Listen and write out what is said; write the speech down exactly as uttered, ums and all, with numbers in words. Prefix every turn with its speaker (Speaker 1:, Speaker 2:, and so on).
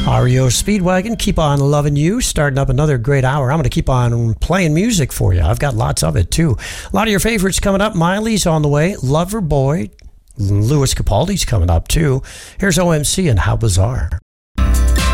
Speaker 1: R E O Speedwagon, keep on loving you. Starting up another great hour. I'm going to keep on playing music for you. I've got lots of it, too. A lot of your favorites coming up. Miley's on the way. Loverboy. Louis Capaldi's coming up, too. Here's O M C and How Bizarre.